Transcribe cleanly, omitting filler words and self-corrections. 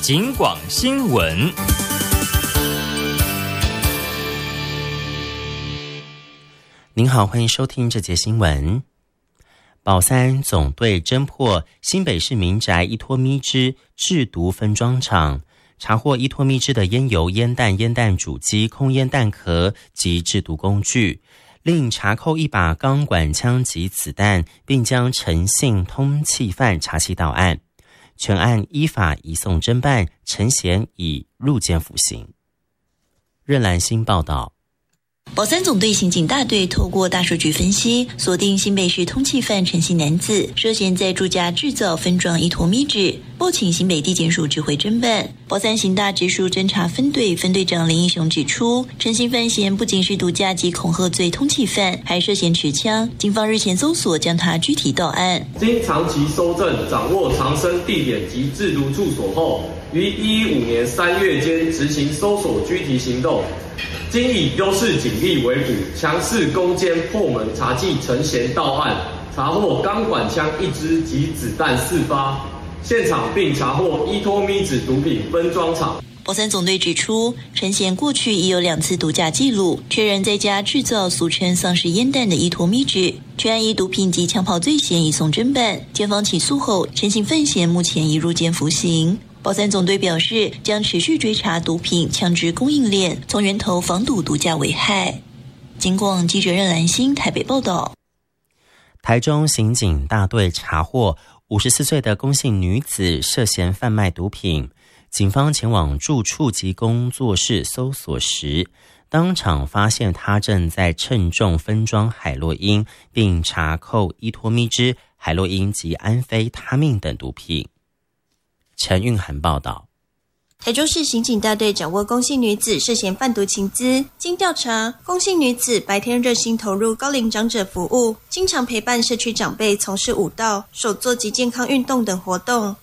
警广新闻。 您好，欢迎收听这节新闻。保三总队侦破新北市民宅依托咪汁制毒分装厂，查获依托咪汁的烟油、烟弹、烟弹主机、空烟弹壳及制毒工具，另查扣一把钢管枪及子弹，并将陈姓通缉犯查缉到案。全案依法移送侦办，陈贤已入监服刑。任兰新报道。 保三总队刑警大队透过大数据分析，锁定新北市通缉犯陈姓男子涉嫌在住家制造分装依托咪汁，报请新北地检署指挥侦办。保三刑大直属侦查分队分队长林英雄指出，陈姓犯嫌不仅是毒驾及恐吓罪通缉犯，还涉嫌持枪。警方日前搜索，将他拘提到案。 经长期搜证，掌握藏身地点及制毒处所后，于2015年3月间执行搜索拘提行动。经以优势警力为辅，强势攻坚破门查缉陈贤到案，查获钢管枪1支及子弹4发，现场并查获依托咪子毒品分装厂。 保三总队指出，陈贤过去已有2次毒驾记录，确认在家制造俗称丧尸烟弹的依托咪汁。全案以毒品及枪炮罪嫌移送侦办，检方起诉后，陈姓犯嫌目前已入监服刑。保三总队表示，将持续追查毒品、枪支供应链，从源头防堵毒驾危害。警广记者任兰心台北报道。 台中刑警大队查获54岁的龚姓女子涉嫌贩卖毒品，警方前往住处及工作室搜索时，当场发现她正在称重分装海洛因，并查扣依托咪汁、海洛因及安非他命等毒品。陈韵涵报道。 台中市刑警大队掌握龚姓女子涉嫌贩毒情资，经调查，龚姓女子白天热心投入高龄长者服务，经常陪伴社区长辈从事舞蹈、手作及健康运动等活动。